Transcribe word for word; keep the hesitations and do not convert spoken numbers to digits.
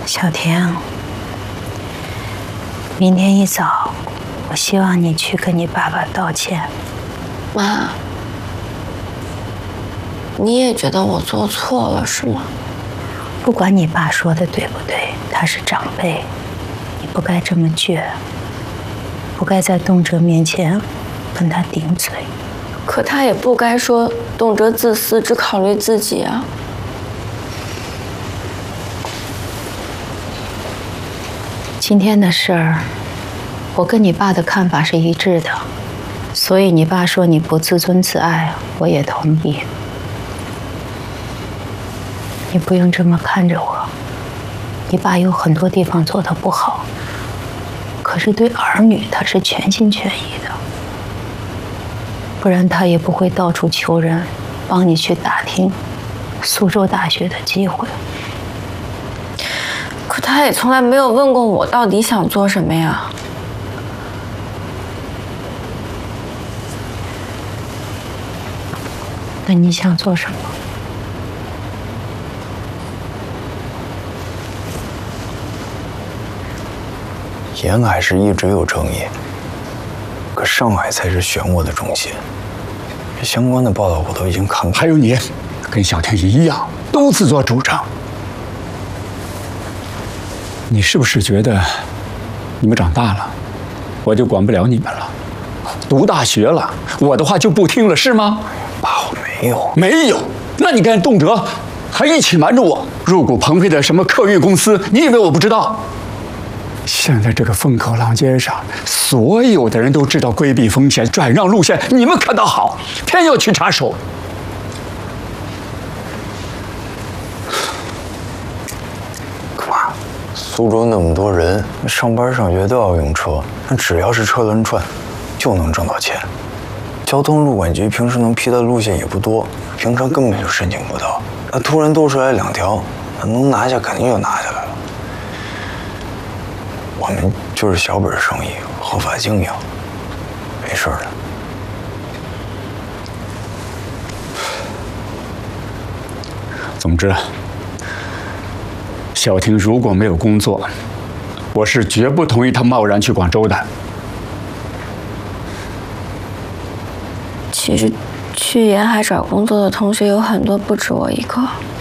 小婷，明天一早，我希望你去跟你爸爸道歉。 妈，你也觉得我做错了是吗？ 不管你爸说的对不对，他是长辈，你不该这么倔，不该在动辄面前跟他顶嘴。 可他也不该说动辄自私，只考虑自己啊。 今天的事儿，我跟你爸的看法是一致的，所以你爸说你不自尊自爱，我也同意。你不用这么看着我，你爸有很多地方做得不好，可是对儿女他是全心全意的，不然他也不会到处求人帮你去打听苏州大学的机会。 可他也从来没有问过我到底想做什么呀。 那你想做什么？ 沿海是一直有争议，可上海才是漩涡的中心。相关的报道我都已经看过。 还有你，跟小天一样，都自作主张。你是不是觉得你们长大了，我就管不了你们了？读大学了，我的话就不听了，是吗？ 爸，我没有。 没有？那你跟动辄还一起瞒着我入股鹏飞的什么客运公司？你以为我不知道？现在这个风口浪尖上，所有的人都知道规避风险、转让路线，你们可倒好，偏要去插手。 干嘛？苏州那么多人，上班上学都要用车，那只要是车轮转，就能挣到钱。交通路管局平时能批的路线也不多，平常根本就申请不到。那突然多出来两条，那能拿下肯定就拿下来了。我们就是小本生意，合法经营，没事的。 总之，小婷如果没有工作，我是绝不同意她贸然去广州的。 其实，去沿海找工作的同学有很多，不止我一个。